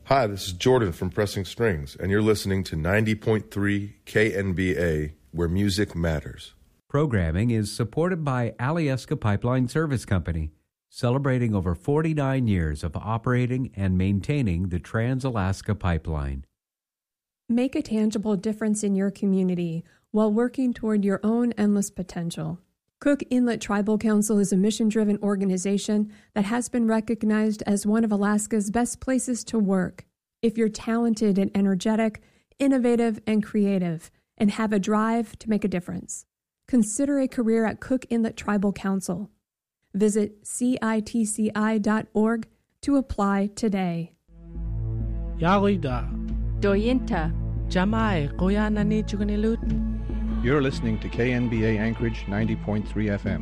Hi, this is Jordan from Pressing Strings, and you're listening to 90.3 KNBA, where music matters. Programming is supported by Alyeska Pipeline Service Company, celebrating over 49 years of operating and maintaining the Trans-Alaska Pipeline. Make a tangible difference in your community while working toward your own endless potential. Cook Inlet Tribal Council is a mission-driven organization that has been recognized as one of Alaska's best places to work. If you're talented and energetic, innovative and creative, and have a drive to make a difference, consider a career at Cook Inlet Tribal Council. Visit citci.org to apply today. Yarida. Doyinta. Jamai Koyanani Chuganilutin. You're listening to KNBA Anchorage 90.3 FM.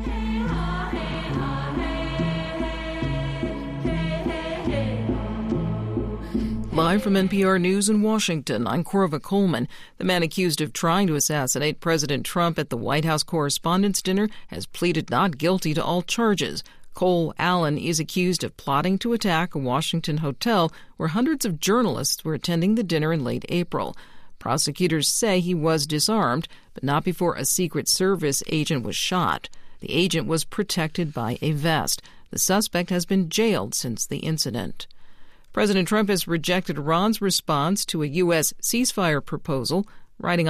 Live from NPR News in Washington, I'm Corva Coleman. The man accused of trying to assassinate President Trump at the White House Correspondents' Dinner has pleaded not guilty to all charges. Cole Allen is accused of plotting to attack a Washington hotel where hundreds of journalists were attending the dinner in late April. Prosecutors say he was disarmed, but not before a Secret Service agent was shot. The agent was protected by a vest. The suspect has been jailed since the incident. President Trump has rejected Iran's response to a U.S. ceasefire proposal, writing